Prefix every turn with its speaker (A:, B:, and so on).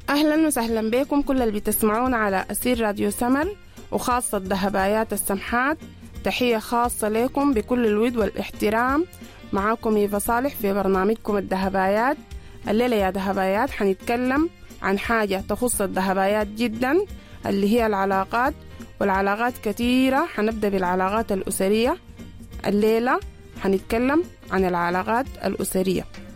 A: أهلا وسهلا بكم كل اللي بتسمعون على أسير راديو سمر وخاصة ذهبايات السمحات. تحية خاصة لكم بكل الود والاحترام. معاكم إيفا صالح في برنامجكم الذهبايات. الليلة يا ذهبايات حنتكلم عن حاجة تخص الذهبايات جدا، اللي هي العلاقات، والعلاقات كثيرة. حنبدأ بالعلاقات الأسرية. الليلة حنتكلم عن العلاقات الأسرية.